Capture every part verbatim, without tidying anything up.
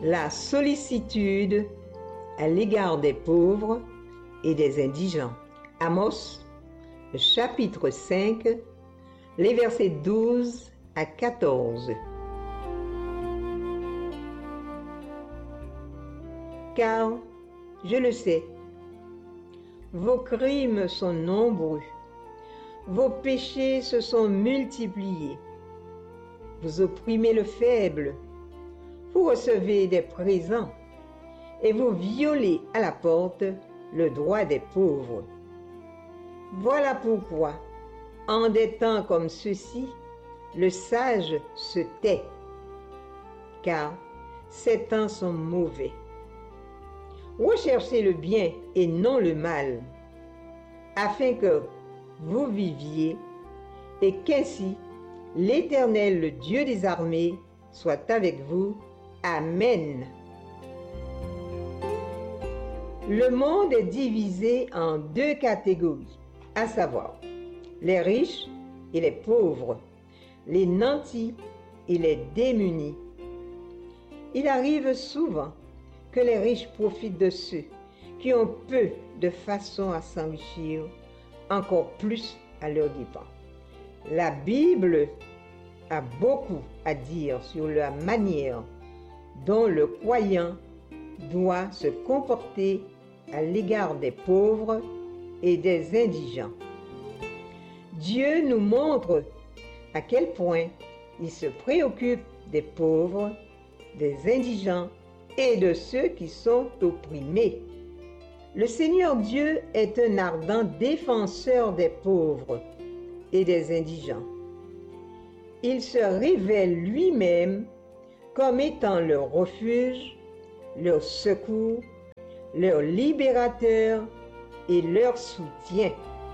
la sollicitude à l'égard des pauvres et des indigents. Amos, chapitre cinq, les versets douze à quatorze. Car, je le sais, vos crimes sont nombreux, vos péchés se sont multipliés. Vous opprimez le faible, vous recevez des présents et vous violez à la porte le droit des pauvres. Voilà pourquoi, en des temps comme ceux-ci, le sage se tait, car ces temps sont mauvais. Recherchez le bien et non le mal, afin que vous viviez et qu'ainsi l'Éternel, le Dieu des armées, soit avec vous. Amen. Le monde est divisé en deux catégories, à savoir les riches et les pauvres, les nantis et les démunis. Il arrive souvent que les riches profitent de ceux qui ont peu de façon à s'enrichir, encore plus à leurs dépens. La Bible a beaucoup à dire sur la manière dont le croyant doit se comporter à l'égard des pauvres et des indigents. Dieu nous montre à quel point il se préoccupe des pauvres, des indigents et de ceux qui sont opprimés. Le Seigneur Dieu est un ardent défenseur des pauvres et des indigents. Il se révèle lui-même comme étant leur refuge, leur secours, leur libérateur et leur soutien.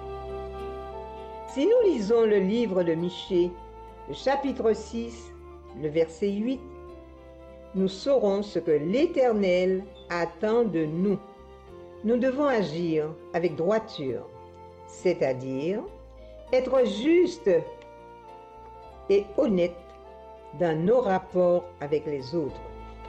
Si nous lisons le livre de Michée, le chapitre six, le verset huit, nous saurons ce que l'Éternel attend de nous. Nous devons agir avec droiture, c'est-à-dire être justes et honnêtes dans nos rapports avec les autres.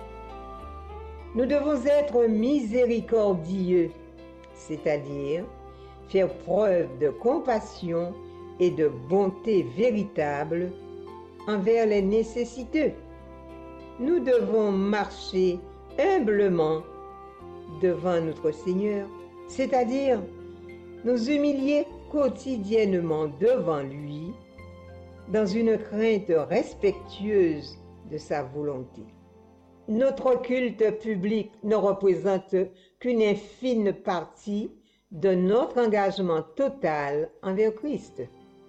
Nous devons être miséricordieux, c'est-à-dire faire preuve de compassion et de bonté véritable envers les nécessiteux. Nous devons marcher humblement devant notre Seigneur, c'est-à-dire nous humilier quotidiennement devant lui, dans une crainte respectueuse de sa volonté. Notre culte public ne représente qu'une infime partie de notre engagement total envers Christ.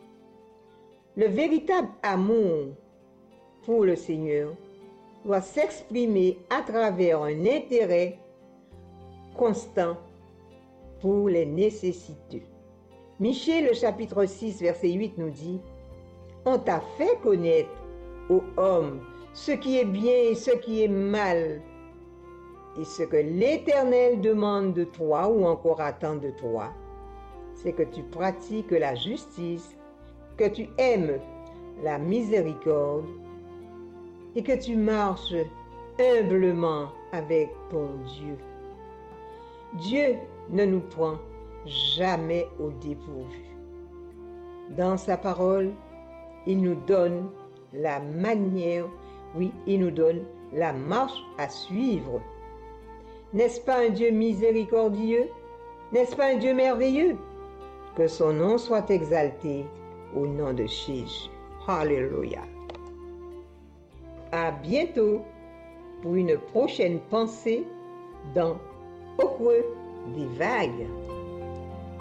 Le véritable amour pour le Seigneur doit s'exprimer à travers un intérêt constant pour les nécessiteux. Michée, le chapitre six, verset huit nous dit « On t'a fait connaître, ô homme, ce qui est bien et ce qui est mal, et ce que l'Éternel demande de toi ou encore attend de toi, c'est que tu pratiques la justice, que tu aimes la miséricorde et que tu marches humblement avec ton Dieu. » Dieu ne nous prend jamais au dépourvu. Dans sa parole, il nous donne la manière, oui, il nous donne la marche à suivre. N'est-ce pas un Dieu miséricordieux? N'est-ce pas un Dieu merveilleux? Que son nom soit exalté au nom de Jésus. Alléluia. À bientôt pour une prochaine pensée dans Au creux des vagues.